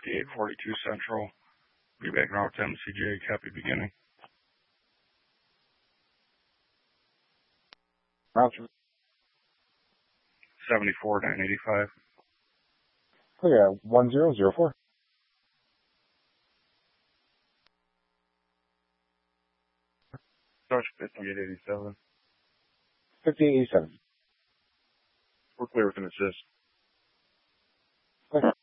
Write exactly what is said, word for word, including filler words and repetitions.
fifty-eight forty-two Central. Be back now with M C J. Happy beginning. Roger. seventy-four nine eighty-five. Clear, one zero zero four. Touch fifty-eight eighty-seven. fifty-eight eighty-seven. We're clear with an assist. Clear.